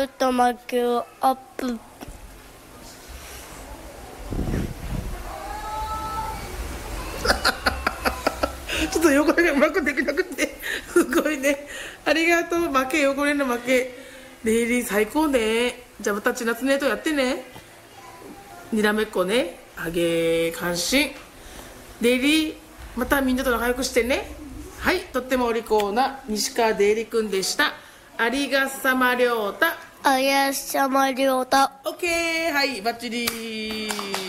ると負けるアップ。 ちょっと汚れがうまくできなくてすごいね。ありがとう。負け、汚れの負け。レイリー最高ね。じゃあまた千夏ネとやってね。にらめっこね、あげ関心。レイリーまたみんなと仲良くしてね。はい、とってもお利口な西川デイリーくんでした。ありがさまりょうた。 あやさまりょうた。 オッケー、はい、バッチリー。